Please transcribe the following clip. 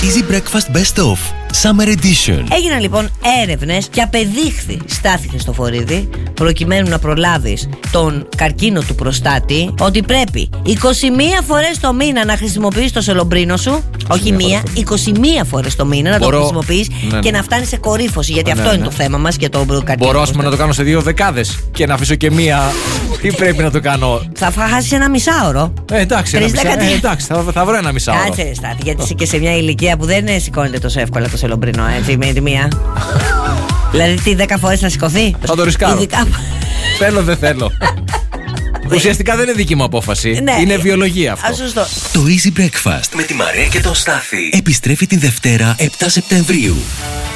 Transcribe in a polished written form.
Easy Breakfast Best Of Summer Edition. Έγιναν λοιπόν έρευνες και απεδείχθη, Στάθη Χριστοφορίδη, προκειμένου να προλάβεις τον καρκίνο του προστάτη, ότι πρέπει 21 φορές το μήνα να χρησιμοποιείς το σελομπρίνο σου. Όχι μία, 21 φορές το μήνα να το χρησιμοποιείς και να φτάνεις σε κορύφωση. Γιατί αυτό είναι το θέμα μας και το καρκίνο. Μπορώ να το κάνω σε 2 δεκάδες και να αφήσω και μία. Τι πρέπει να το κάνω? Θα χάσεις ένα μισάωρο. Εντάξει, θα βρω ένα μισάωρο. Κάτσε ρε Στάθη, γιατί είσαι και σε μια ηλικία που δεν σηκώνεται τόσο εύκολα το σελομπρίνο, έτσι, με τη μία. Δηλαδή τι, 10 φορές να σηκωθεί? Θα το ρισκάρω. Θέλω, δεν θέλω. Ουσιαστικά δεν είναι δική μου απόφαση. Ναι. Είναι βιολογία αυτό. Σωστό. Το Easy Breakfast με τη Μαρία και τον Στάθη επιστρέφει τη Δευτέρα 7 Σεπτεμβρίου.